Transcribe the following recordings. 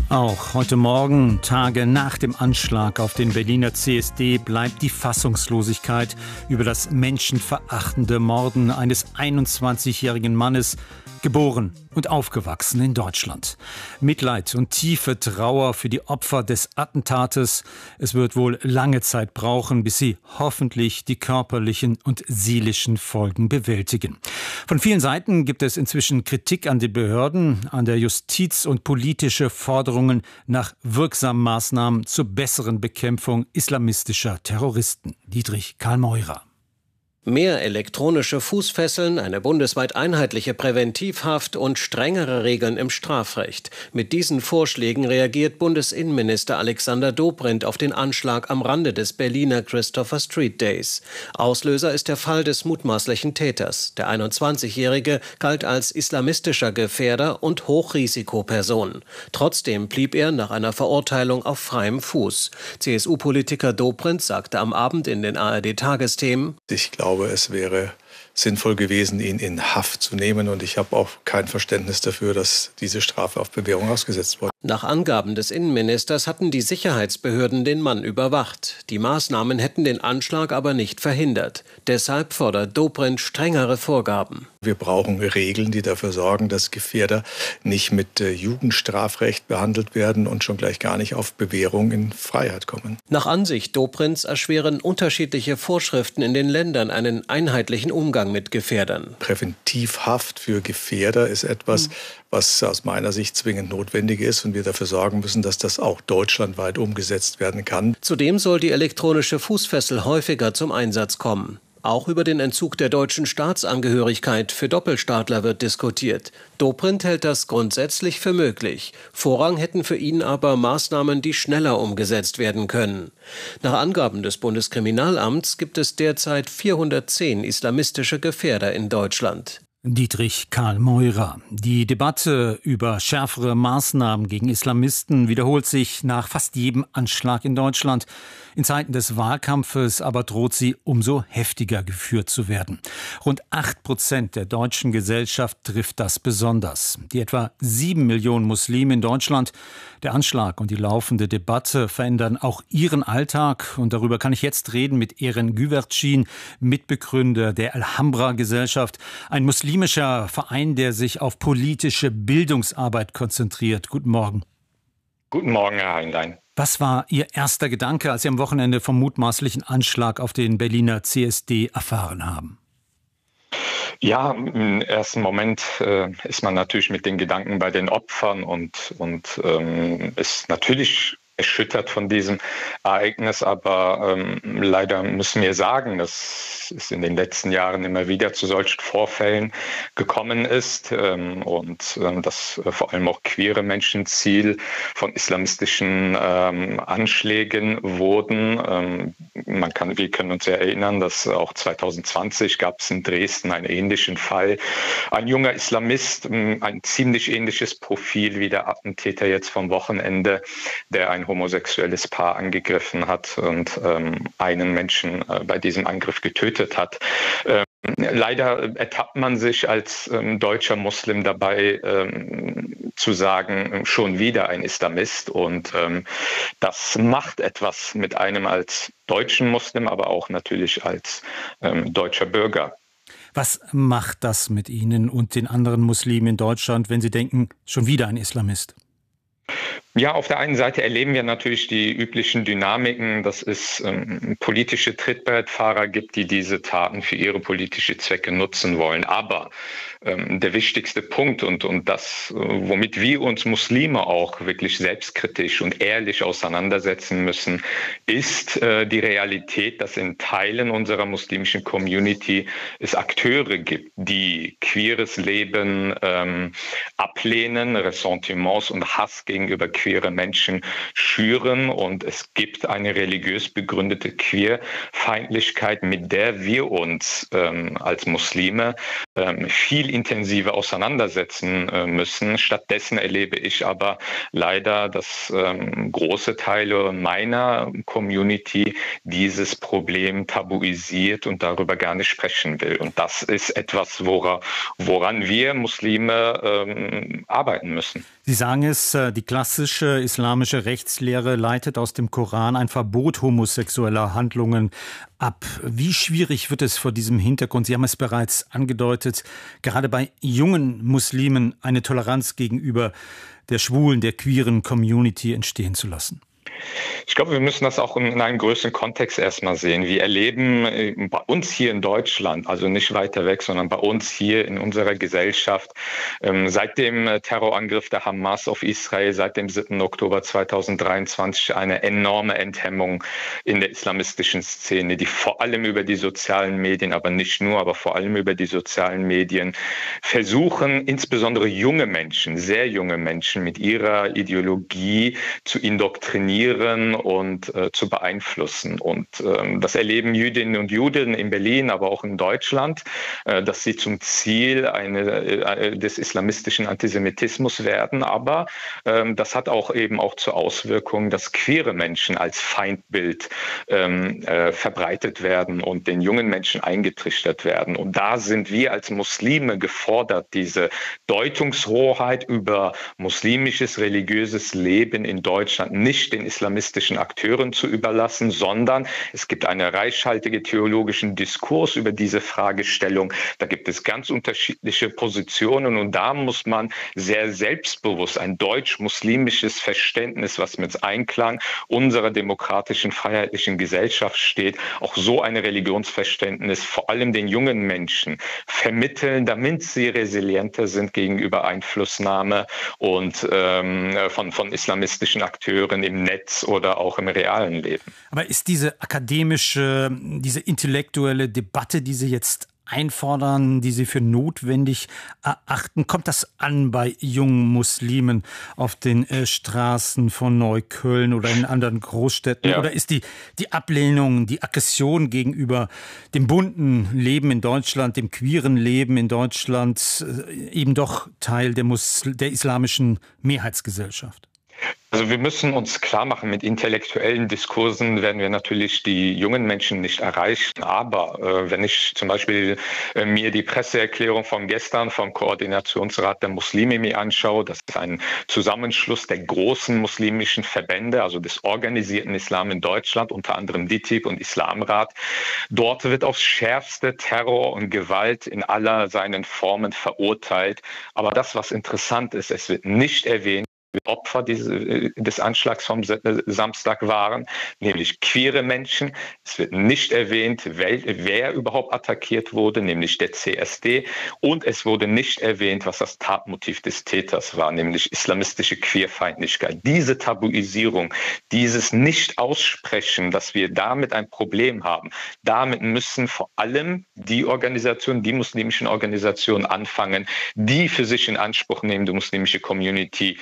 Auch heute Morgen, Tage nach dem Anschlag auf den Berliner CSD, bleibt die Fassungslosigkeit über das menschenverachtende Morden eines 21-jährigen Mannes, geboren und aufgewachsen in Deutschland. Mitleid und tiefe Trauer für die Opfer des Attentates. Es wird wohl lange Zeit brauchen, bis sie hoffentlich die körperlichen und seelischen Folgen bewältigen. Von vielen Seiten gibt es inzwischen Kritik an den Behörden, an der Justiz und politische Forderungen nach wirksamen Maßnahmen zur besseren Bekämpfung islamistischer Terroristen. Dietrich Karl Meurer. Mehr elektronische Fußfesseln, eine bundesweit einheitliche Präventivhaft und strengere Regeln im Strafrecht. Mit diesen Vorschlägen reagiert Bundesinnenminister Alexander Dobrindt auf den Anschlag am Rande des Berliner Christopher Street Days. Auslöser ist der Fall des mutmaßlichen Täters. Der 21-Jährige galt als islamistischer Gefährder und Hochrisikoperson. Trotzdem blieb er nach einer Verurteilung auf freiem Fuß. CSU-Politiker Dobrindt sagte am Abend in den ARD-Tagesthemen: Ich glaube, es wäre sinnvoll gewesen, ihn in Haft zu nehmen. Und ich habe auch kein Verständnis dafür, dass diese Strafe auf Bewährung ausgesetzt wurde. Nach Angaben des Innenministers hatten die Sicherheitsbehörden den Mann überwacht. Die Maßnahmen hätten den Anschlag aber nicht verhindert. Deshalb fordert Dobrindt strengere Vorgaben. Wir brauchen Regeln, die dafür sorgen, dass Gefährder nicht mit Jugendstrafrecht behandelt werden und schon gleich gar nicht auf Bewährung in Freiheit kommen. Nach Ansicht Dobrindts erschweren unterschiedliche Vorschriften in den Ländern einen einheitlichen Umgang mit Gefährdern. Präventivhaft für Gefährder ist etwas, was aus meiner Sicht zwingend notwendig ist und wir dafür sorgen müssen, dass das auch deutschlandweit umgesetzt werden kann. Zudem soll die elektronische Fußfessel häufiger zum Einsatz kommen. Auch über den Entzug der deutschen Staatsangehörigkeit für Doppelstaatler wird diskutiert. Dobrindt hält das grundsätzlich für möglich. Vorrang hätten für ihn aber Maßnahmen, die schneller umgesetzt werden können. Nach Angaben des Bundeskriminalamts gibt es derzeit 410 islamistische Gefährder in Deutschland. Dietrich Karl Meurer. Die Debatte über schärfere Maßnahmen gegen Islamisten wiederholt sich nach fast jedem Anschlag in Deutschland. In Zeiten des Wahlkampfes aber droht sie umso heftiger geführt zu werden. Rund 8% der deutschen Gesellschaft trifft das besonders. Die etwa 7 Millionen Muslime in Deutschland, der Anschlag und die laufende Debatte verändern auch ihren Alltag. Und darüber kann ich jetzt reden mit Eren Güvercin, Mitbegründer der Alhambra-Gesellschaft, ein muslimischer Verein, der sich auf politische Bildungsarbeit konzentriert. Guten Morgen. Guten Morgen, Herr Heinlein. Was war Ihr erster Gedanke, als Sie am Wochenende vom mutmaßlichen Anschlag auf den Berliner CSD erfahren haben? Ja, im ersten Moment ist man natürlich mit den Gedanken bei den Opfern und ist natürlich erschüttert von diesem Ereignis, aber leider müssen wir sagen, dass es in den letzten Jahren immer wieder zu solchen Vorfällen gekommen ist und dass vor allem auch queere Menschen Ziel von islamistischen Anschlägen wurden. Wir können uns ja erinnern, dass auch 2020 gab es in Dresden einen ähnlichen Fall. Ein junger Islamist, ein ziemlich ähnliches Profil wie der Attentäter jetzt vom Wochenende, der ein homosexuelles Paar angegriffen hat und einen Menschen bei diesem Angriff getötet hat. Leider ertappt man sich als deutscher Muslim dabei, zu sagen, schon wieder ein Islamist. Und das macht etwas mit einem als deutschen Muslim, aber auch natürlich als deutscher Bürger. Was macht das mit Ihnen und den anderen Muslimen in Deutschland, wenn Sie denken, schon wieder ein Islamist? Ja, auf der einen Seite erleben wir natürlich die üblichen Dynamiken, dass es politische Trittbrettfahrer gibt, die diese Taten für ihre politische Zwecke nutzen wollen. Aber der wichtigste Punkt und das, womit wir uns Muslime auch wirklich selbstkritisch und ehrlich auseinandersetzen müssen, ist die Realität, dass in Teilen unserer muslimischen Community es Akteure gibt, die queeres Leben ablehnen, Ressentiments und Hass gegenüber queere Menschen schüren. Und es gibt eine religiös begründete Queerfeindlichkeit, mit der wir uns als Muslime viel intensiver auseinandersetzen müssen. Stattdessen erlebe ich aber leider, dass große Teile meiner Community dieses Problem tabuisiert und darüber gar nicht sprechen will. Und das ist etwas, woran wir Muslime arbeiten müssen. Sie sagen es, die klassische islamische Rechtslehre leitet aus dem Koran ein Verbot homosexueller Handlungen ab. Wie schwierig wird es vor diesem Hintergrund, Sie haben es bereits angedeutet, gerade bei jungen Muslimen eine Toleranz gegenüber der schwulen, der queeren Community entstehen zu lassen? Ich glaube, wir müssen das auch in einem größeren Kontext erstmal sehen. Wir erleben bei uns hier in Deutschland, also nicht weiter weg, sondern bei uns hier in unserer Gesellschaft, seit dem Terrorangriff der Hamas auf Israel, seit dem 7. Oktober 2023 eine enorme Enthemmung in der islamistischen Szene, die vor allem über die sozialen Medien, aber nicht nur, aber vor allem über die sozialen Medien versuchen, insbesondere junge Menschen, sehr junge Menschen mit ihrer Ideologie zu indoktrinieren und zu beeinflussen. Und das erleben Jüdinnen und Juden in Berlin, aber auch in Deutschland, dass sie zum Ziel des islamistischen Antisemitismus werden. Aber das hat auch eben auch zur Auswirkung, dass queere Menschen als Feindbild verbreitet werden und den jungen Menschen eingetrichtert werden. Und da sind wir als Muslime gefordert, diese Deutungshoheit über muslimisches, religiöses Leben in Deutschland nicht den islamistischen Akteuren zu überlassen, sondern es gibt einen reichhaltigen theologischen Diskurs über diese Fragestellung. Da gibt es ganz unterschiedliche Positionen und da muss man sehr selbstbewusst ein deutsch-muslimisches Verständnis, was mit Einklang unserer demokratischen, freiheitlichen Gesellschaft steht, auch so ein Religionsverständnis vor allem den jungen Menschen vermitteln, damit sie resilienter sind gegenüber Einflussnahme und von islamistischen Akteuren im Netz oder auch im realen Leben. Aber ist diese akademische, diese intellektuelle Debatte, die Sie jetzt einfordern, die Sie für notwendig erachten, kommt das an bei jungen Muslimen auf den Straßen von Neukölln oder in anderen Großstädten? Ja. Oder ist die Ablehnung, die Aggression gegenüber dem bunten Leben in Deutschland, dem queeren Leben in Deutschland eben doch Teil der islamischen Mehrheitsgesellschaft? Also wir müssen uns klar machen, mit intellektuellen Diskursen werden wir natürlich die jungen Menschen nicht erreichen. Aber wenn ich zum Beispiel mir die Presseerklärung von gestern vom Koordinationsrat der Muslime mir anschaue, das ist ein Zusammenschluss der großen muslimischen Verbände, also des organisierten Islam in Deutschland, unter anderem DITIB und Islamrat. Dort wird aufs Schärfste Terror und Gewalt in aller seinen Formen verurteilt. Aber das, was interessant ist, es wird nicht erwähnt, Opfer des Anschlags vom Samstag waren, nämlich queere Menschen. Es wird nicht erwähnt, wer überhaupt attackiert wurde, nämlich der CSD. Und es wurde nicht erwähnt, was das Tatmotiv des Täters war, nämlich islamistische Queerfeindlichkeit. Diese Tabuisierung, dieses Nicht-Aussprechen, dass wir damit ein Problem haben, damit müssen vor allem die Organisationen, die muslimischen Organisationen anfangen, die für sich in Anspruch nehmen, die muslimische Community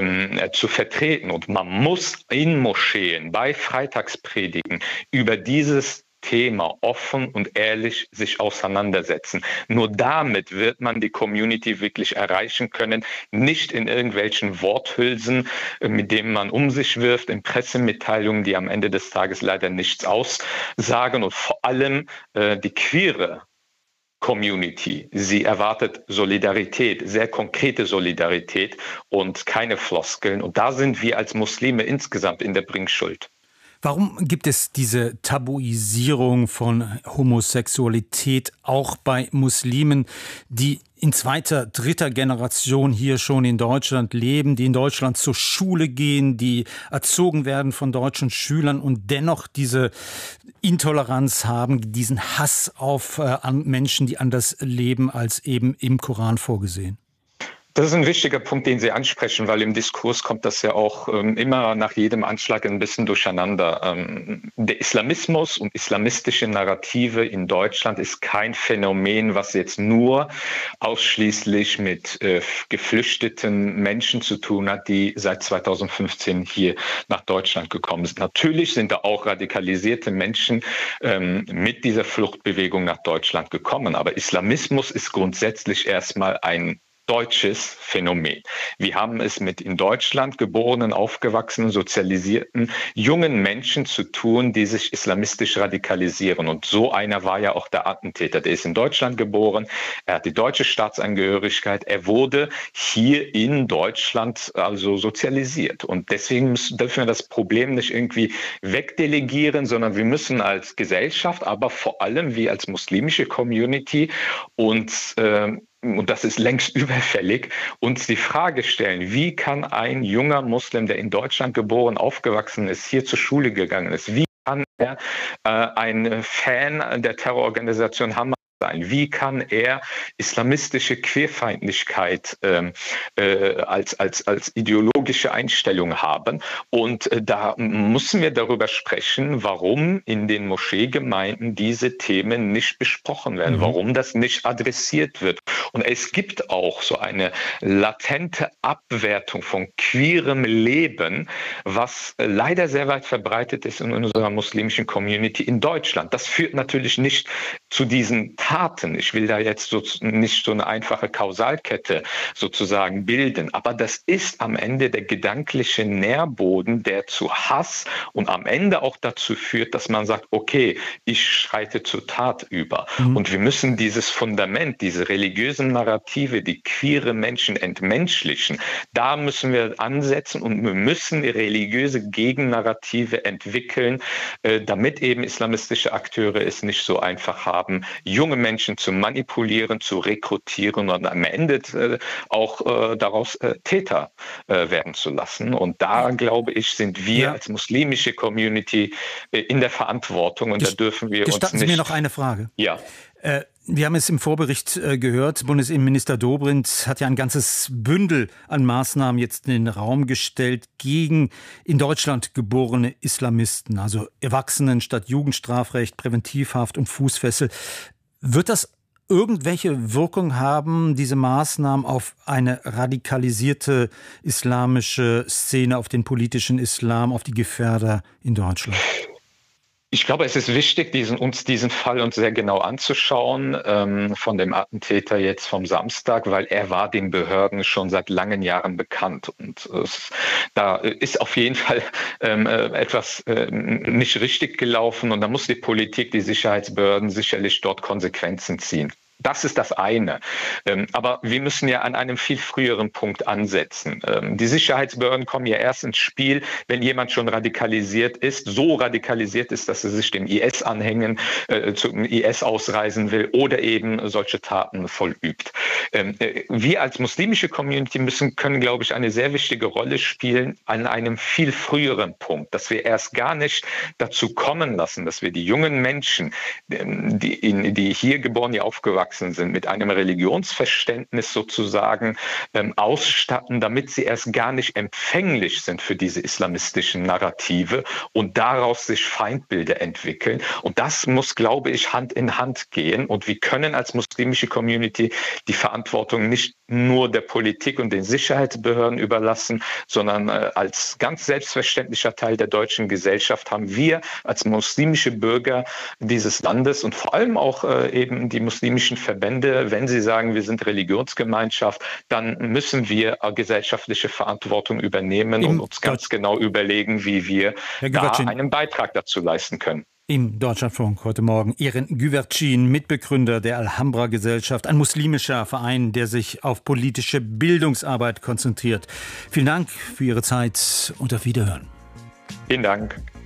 zu vertreten. Und man muss in Moscheen bei Freitagspredigen über dieses Thema offen und ehrlich sich auseinandersetzen. Nur damit wird man die Community wirklich erreichen können, nicht in irgendwelchen Worthülsen, mit denen man um sich wirft, in Pressemitteilungen, die am Ende des Tages leider nichts aussagen und vor allem die queere Community. Sie erwartet Solidarität, sehr konkrete Solidarität und keine Floskeln. Und da sind wir als Muslime insgesamt in der Bringschuld. Warum gibt es diese Tabuisierung von Homosexualität auch bei Muslimen, die in zweiter, dritter Generation hier schon in Deutschland leben, die in Deutschland zur Schule gehen, die erzogen werden von deutschen Schülern und dennoch diese Intoleranz haben, diesen Hass auf Menschen, die anders leben als eben im Koran vorgesehen? Das ist ein wichtiger Punkt, den Sie ansprechen, weil im Diskurs kommt das ja auch immer nach jedem Anschlag ein bisschen durcheinander. Der Islamismus und islamistische Narrative in Deutschland ist kein Phänomen, was jetzt nur ausschließlich mit geflüchteten Menschen zu tun hat, die seit 2015 hier nach Deutschland gekommen sind. Natürlich sind da auch radikalisierte Menschen mit dieser Fluchtbewegung nach Deutschland gekommen, aber Islamismus ist grundsätzlich erstmal ein deutsches Phänomen. Wir haben es mit in Deutschland geborenen, aufgewachsenen, sozialisierten jungen Menschen zu tun, die sich islamistisch radikalisieren. Und so einer war ja auch der Attentäter. Der ist in Deutschland geboren, er hat die deutsche Staatsangehörigkeit, er wurde hier in Deutschland also sozialisiert. Und deswegen dürfen wir das Problem nicht irgendwie wegdelegieren, sondern wir müssen als Gesellschaft, aber vor allem wir als muslimische Community und das ist längst überfällig, uns die Frage stellen, wie kann ein junger Muslim, der in Deutschland geboren, aufgewachsen ist, hier zur Schule gegangen ist, wie kann er ein Fan der Terrororganisation Hamas sein? Wie kann er islamistische Queerfeindlichkeit als ideologische Einstellung haben? Und da müssen wir darüber sprechen, warum in den Moscheegemeinden diese Themen nicht besprochen werden, warum das nicht adressiert wird. Und es gibt auch so eine latente Abwertung von queerem Leben, was leider sehr weit verbreitet ist in unserer muslimischen Community in Deutschland. Das führt natürlich nicht zu diesen Taten. Ich will da jetzt nicht so eine einfache Kausalkette sozusagen bilden, aber das ist am Ende der gedankliche Nährboden, der zu Hass und am Ende auch dazu führt, dass man sagt, okay, ich schreite zur Tat über. Und wir müssen dieses Fundament, diese religiösen Narrative, die queere Menschen entmenschlichen, da müssen wir ansetzen und wir müssen religiöse Gegennarrative entwickeln, damit eben islamistische Akteure es nicht so einfach haben, junge Menschen zu manipulieren, zu rekrutieren und am Ende auch daraus Täter werden zu lassen. Und da, glaube ich, sind wir als muslimische Community in der Verantwortung und da dürfen wir uns nicht... Gestatten Sie mir noch eine Frage? Ja. Wir haben es im Vorbericht gehört, Bundesinnenminister Dobrindt hat ja ein ganzes Bündel an Maßnahmen jetzt in den Raum gestellt gegen in Deutschland geborene Islamisten, also Erwachsenen statt Jugendstrafrecht, Präventivhaft und Fußfessel. Wird das irgendwelche Wirkung haben, diese Maßnahmen auf eine radikalisierte islamische Szene, auf den politischen Islam, auf die Gefährder in Deutschland? Ich glaube, es ist wichtig, uns diesen Fall uns sehr genau anzuschauen, von dem Attentäter jetzt vom Samstag, weil er war den Behörden schon seit langen Jahren bekannt. Und da ist auf jeden Fall etwas nicht richtig gelaufen und da muss die Politik, die Sicherheitsbehörden sicherlich dort Konsequenzen ziehen. Das ist das eine. Aber wir müssen ja an einem viel früheren Punkt ansetzen. Die Sicherheitsbehörden kommen ja erst ins Spiel, wenn jemand schon radikalisiert ist, so radikalisiert ist, dass er sich dem IS anhängen, zum IS ausreisen will oder eben solche Taten vollübt. Wir als muslimische Community können, glaube ich, eine sehr wichtige Rolle spielen an einem viel früheren Punkt, dass wir erst gar nicht dazu kommen lassen, dass wir die jungen Menschen, die hier geboren, hier aufgewachsen sind, mit einem Religionsverständnis sozusagen ausstatten, damit sie erst gar nicht empfänglich sind für diese islamistischen Narrative und daraus sich Feindbilder entwickeln. Und das muss, glaube ich, Hand in Hand gehen. Und wir können als muslimische Community die Verantwortung nicht nur der Politik und den Sicherheitsbehörden überlassen, sondern als ganz selbstverständlicher Teil der deutschen Gesellschaft haben wir als muslimische Bürger dieses Landes und vor allem auch eben die muslimischen Verbände, wenn sie sagen, wir sind Religionsgemeinschaft, dann müssen wir gesellschaftliche Verantwortung übernehmen und uns ganz genau überlegen, wie wir da einen Beitrag dazu leisten können. Im Deutschlandfunk heute Morgen Eren Güvercin, Mitbegründer der Alhambra-Gesellschaft, ein muslimischer Verein, der sich auf politische Bildungsarbeit konzentriert. Vielen Dank für Ihre Zeit und auf Wiederhören. Vielen Dank.